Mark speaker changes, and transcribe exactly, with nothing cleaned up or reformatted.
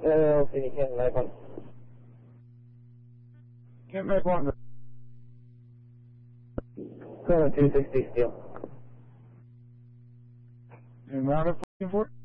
Speaker 1: No, you can't make one.
Speaker 2: Can't make one.
Speaker 1: Going to two sixty steel.
Speaker 2: And what am I looking for?